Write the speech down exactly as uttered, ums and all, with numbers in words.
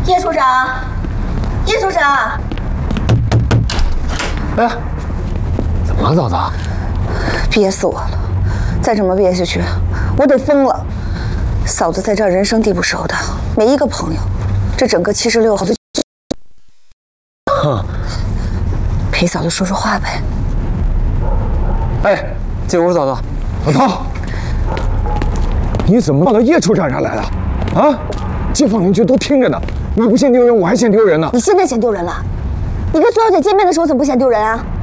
叶处长，叶处长， 哎，怎么了，嫂子？ 憋死我了！再这么憋下去，我得疯了。嫂子在这儿人生地不熟的，没一个朋友。这整个七十六号的， 哼， 陪嫂子说说话呗。 哎，进屋，嫂子。老汤，你怎么跑到叶处长这儿来了？啊，街坊邻居都听着呢，你不嫌丢人，我还嫌丢人呢。 你现在嫌丢人了？你跟苏小姐见面的时候怎么不嫌丢人啊？